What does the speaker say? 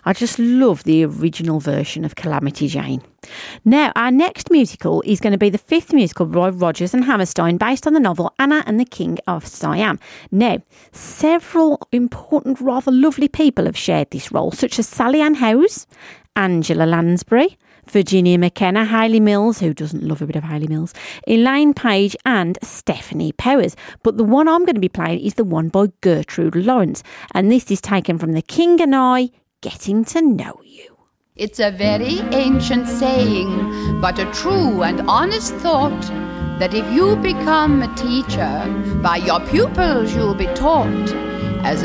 I just love the original version of Calamity Jane. Now, our next musical is going to be the fifth musical by Rodgers and Hammerstein, based on the novel Anna and the King of Siam. Now, several important, rather lovely people have shared this role, such as Sally Ann Howes, Angela Lansbury, Virginia McKenna, Hayley Mills, who doesn't love a bit of Hayley Mills, Elaine Page and Stephanie Powers. But the one I'm going to be playing is the one by Gertrude Lawrence, and this is taken from The King and I, Getting to Know You. It's a very ancient saying, but a true and honest thought, that if you become a teacher, by your pupils you'll be taught.